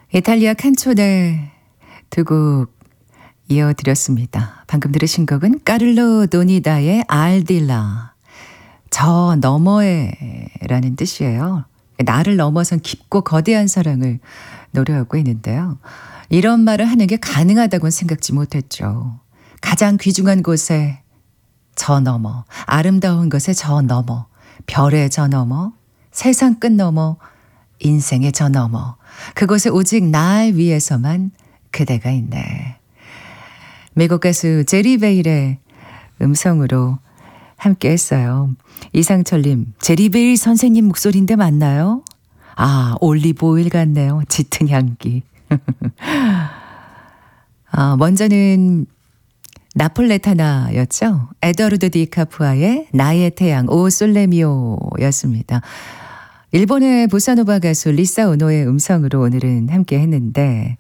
이탈리아 칸초네 두 곡 이어드렸습니다. 방금 들으신 곡은 까를로 도니다의 알딜라, 저 너머에 라는 뜻이에요. 나를 넘어선 깊고 거대한 사랑을 노래하고 있는데요. 이런 말을 하는 게 가능하다고는 생각지 못했죠. 가장 귀중한 곳에 저 너머, 아름다운 것에 저 너머, 별의 저 너머, 세상 끝 너머, 인생의 저 너머, 그곳에 오직 날 위해서만 그대가 있네. 미국 가수 제리 베일의 음성으로 함께 했어요. 이상철님, 제리 베일 선생님 목소리인데 맞나요? 아, 올리브 오일 같네요. 짙은 향기. 먼저는 나폴레타나였죠. 에드워드 디카프아의 나의 태양 오 솔레미오였습니다. 일본의 보사노바 가수 리사 오노의 음성으로 오늘은 함께 했는데,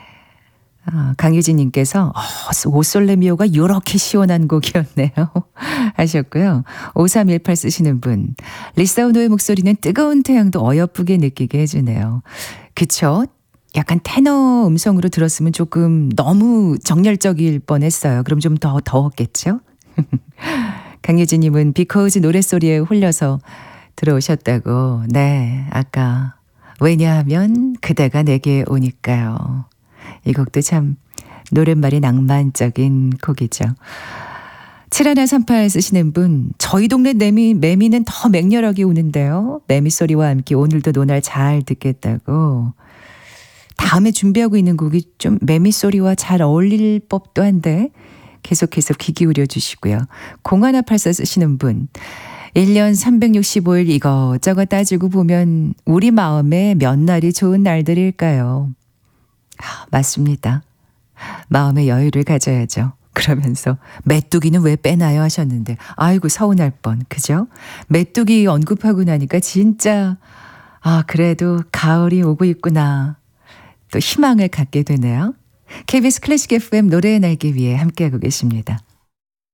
강유진님께서 오 솔레미오가 이렇게 시원한 곡이었네요 하셨고요. 5318 쓰시는 분, 리사 오노의 목소리는 뜨거운 태양도 어여쁘게 느끼게 해주네요. 그쵸? 약간 테너 음성으로 들었으면 조금 너무 정열적일 뻔했어요. 그럼 좀 더 더웠겠죠? 강유진님은 비코즈 노랫소리에 홀려서 들어오셨다고. 네, 아까 왜냐하면 그대가 내게 오니까요. 이 곡도 참 노랫말이 낭만적인 곡이죠. 7138 쓰시는 분, 저희 동네 매미는 더 맹렬하게 우는데요. 매미 소리와 함께 오늘도 노날 잘 듣겠다고. 다음에 준비하고 있는 곡이 좀 매미 소리와 잘 어울릴 법도 한데 계속해서 귀 기울여 주시고요. 0184 쓰시는 분, 1년 365일 이것저것 따지고 보면 우리 마음에 몇 날이 좋은 날들일까요? 맞습니다. 마음의 여유를 가져야죠. 그러면서 메뚜기는 왜 빼나요 하셨는데 아이고 서운할 뻔. 그죠? 메뚜기 언급하고 나니까 진짜 그래도 가을이 오고 있구나. 또 희망을 갖게 되네요. KBS 클래식 FM 노래의 날개 위에 함께하고 계십니다.